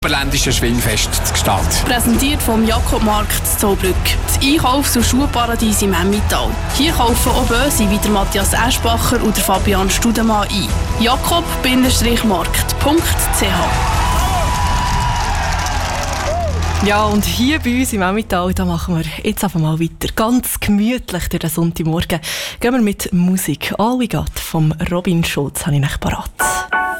Oberländischen Schwingfest zu Gstaad. Präsentiert vom Jakobmarkt in Zollbrück. Das Einkaufs- und Schuhparadies im Emmental. Hier kaufen auch Böse wie der Matthias Eschbacher und der Fabian Studemann ein. jakob-markt.ch. Ja, und hier bei uns im Emmental, da machen wir jetzt einfach mal weiter. Ganz gemütlich durch den Sonntagmorgen gehen wir mit Musik. All We Got vom Robin Schulz habe ich noch parat.